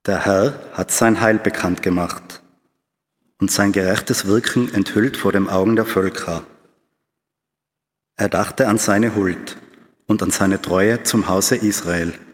Der Herr hat sein Heil bekannt gemacht und sein gerechtes Wirken enthüllt vor den Augen der Völker. Er dachte an seine Huld und an seine Treue zum Hause Israel.